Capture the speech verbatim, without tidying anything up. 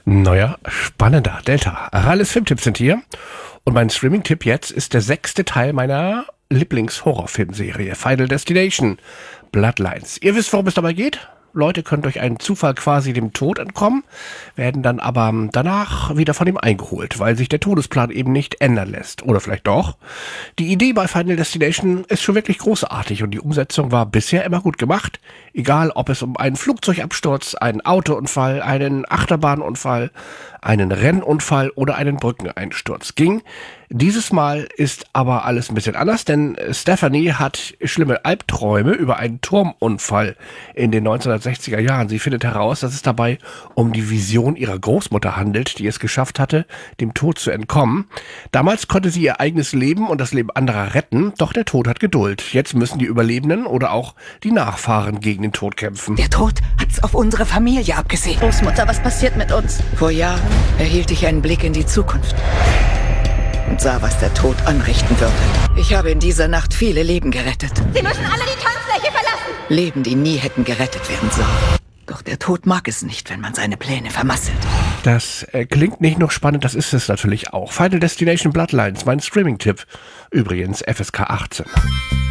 Neuer, spannender Delta. Ralles Filmtipps sind hier. Und mein Streaming-Tipp jetzt ist der sechste Teil meiner Lieblings-Horrorfilmserie Final Destination Bloodlines. Ihr wisst, worum es dabei geht? Leute können durch einen Zufall quasi dem Tod entkommen, werden dann aber danach wieder von ihm eingeholt, weil sich der Todesplan eben nicht ändern lässt. Oder vielleicht doch. Die Idee bei Final Destination ist schon wirklich großartig und die Umsetzung war bisher immer gut gemacht. Egal, ob es um einen Flugzeugabsturz, einen Autounfall, einen Achterbahnunfall, einen Rennunfall oder einen Brückeneinsturz ging. Dieses Mal ist aber alles ein bisschen anders, denn Stephanie hat schlimme Albträume über einen Turmunfall in den neunzehnhundertsechziger Jahren. Sie findet heraus, dass es dabei um die Vision ihrer Großmutter handelt, die es geschafft hatte, dem Tod zu entkommen. Damals konnte sie ihr eigenes Leben und das Leben anderer retten, doch der Tod hat Geduld. Jetzt müssen die Überlebenden oder auch die Nachfahren gegen den Tod kämpfen. Der Tod hat's auf unsere Familie abgesehen. Großmutter, was passiert mit uns? Vor Jahren erhielt ich einen Blick in die Zukunft und sah, was der Tod anrichten würde. Ich habe in dieser Nacht viele Leben gerettet. Sie müssen alle die Tanzfläche verlassen! Leben, die nie hätten gerettet werden sollen. Doch der Tod mag es nicht, wenn man seine Pläne vermasselt. Das äh, klingt nicht nur spannend, das ist es natürlich auch. Final Destination Bloodlines, mein Streaming-Tipp. Übrigens F S K achtzehn.